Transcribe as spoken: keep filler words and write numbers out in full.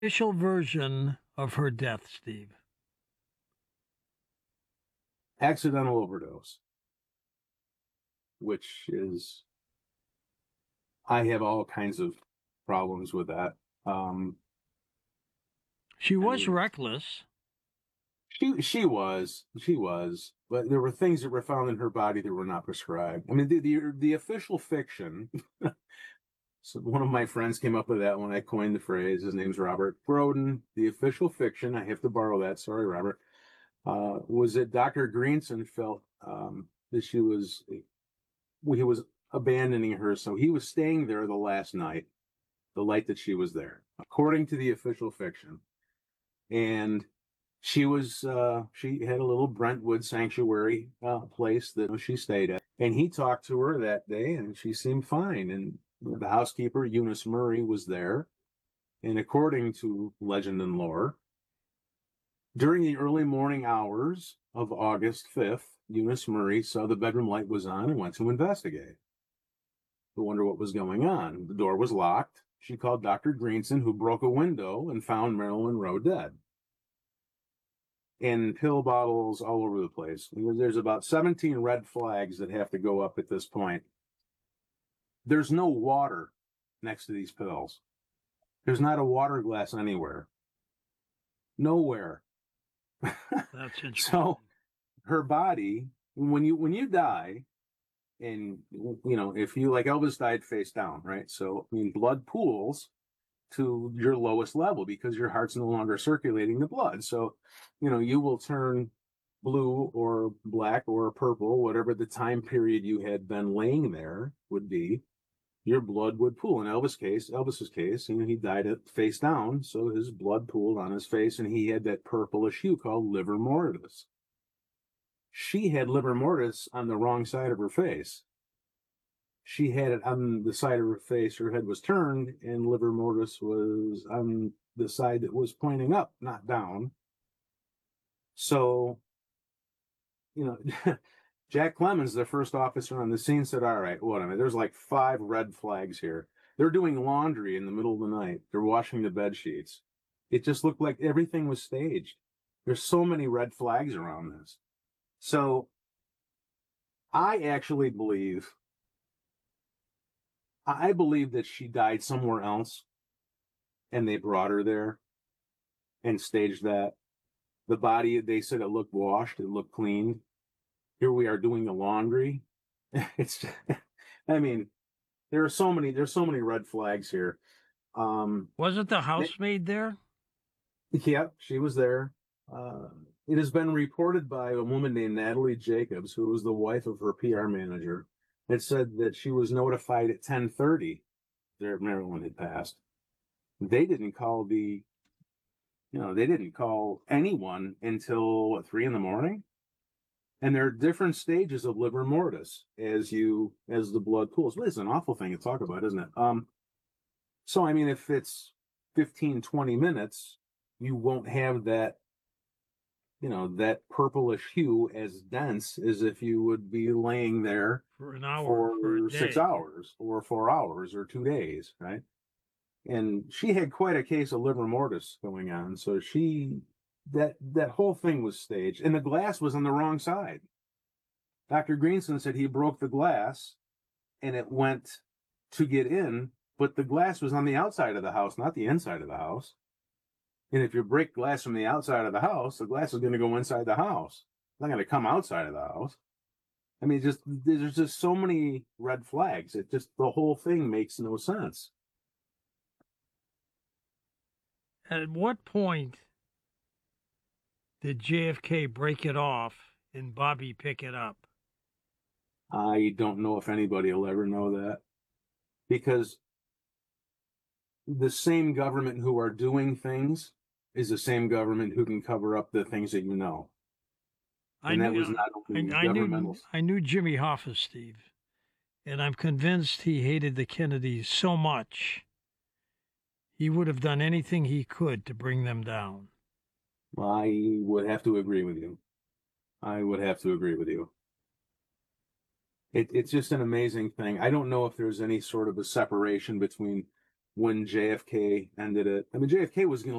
Official version of her death, Steve. Accidental overdose, which is, I have all kinds of problems with that. Um, She I was mean, reckless. she she was she was, but there were things that were found in her body that were not prescribed. I mean, the the, the official fiction. So one of my friends came up with that when I coined the phrase. His name's Robert Broden. The official fiction, I have to borrow that. Sorry, Robert. Uh, was that doctor Greenson felt um, that she was he was abandoning her, so he was staying there the last night, the night that she was there, according to the official fiction. And she was uh, she had a little Brentwood sanctuary uh, place that she stayed at, and he talked to her that day, and she seemed fine. And the housekeeper, Eunice Murray, was there, and according to legend and lore, during the early morning hours of August fifth, Eunice Murray saw the bedroom light was on and went to investigate to wonder what was going on. The door was locked. She called Doctor Greenson, who broke a window and found Marilyn Monroe dead. And pill bottles all over the place. There's about seventeen red flags that have to go up at this point. There's no water next to these pills. There's not a water glass anywhere. Nowhere. That's interesting. So her body, when you when you die, and you know, if you, like Elvis died face down, right? So I mean, blood pools to your lowest level because your heart's no longer circulating the blood. So, you know, you will turn blue or black or purple, whatever the time period you had been laying there would be. Your blood would pool. In Elvis' case, Elvis's case, you know, he died at face down, so his blood pooled on his face, and he had that purplish hue called livor mortis. She had livor mortis on the wrong side of her face. She had it on the side of her face, her head was turned, and livor mortis was on the side that was pointing up, not down. So, you know, Jack Clemens, the first officer on the scene, said, all right, what? I mean, there's like five red flags here. They're doing laundry in the middle of the night. They're washing the bed sheets. It just looked like everything was staged. There's so many red flags around this. So I actually believe, I believe that she died somewhere else and they brought her there and staged that. The body, they said it looked washed, it looked cleaned. Here we are doing the laundry. It's, I mean, there are so many, there's so many red flags here. Um, Wasn't the housemaid there? Yeah, she was there. Uh, it has been reported by a woman named Natalie Jacobs, who was the wife of her P R manager. It said that she was notified at ten thirty that Marilyn had passed. They didn't call the, you know, they didn't call anyone until what, three in the morning. And there are different stages of livor mortis as you as the blood pools. Well, it's an awful thing to talk about, isn't it? Um, so I mean, if it's fifteen, twenty minutes, you won't have that, you know, that purplish hue as dense as if you would be laying there For an hour, for, for a six day. hours or four hours or two days, right? And she had quite a case of livor mortis going on. So she, that, that whole thing was staged, and the glass was on the wrong side. Doctor Greenson said he broke the glass and it went to get in, but the glass was on the outside of the house, not the inside of the house. And if you break glass from the outside of the house, the glass is going to go inside the house. It's not going to come outside of the house. I mean, just there's just so many red flags. It just, the whole thing makes no sense. At what point did J F K break it off and Bobby pick it up? I don't know if anybody will ever know that, because the same government who are doing things is the same government who can cover up the things that you know. I And that knew, was not only I, I knew, governmental. I knew Jimmy Hoffa, Steve, and I'm convinced he hated the Kennedys so much he would have done anything he could to bring them down. I would have to agree with you. I would have to agree with you. It, it's just an amazing thing. I don't know if there's any sort of a separation between when J F K ended it. I mean, J F K was going to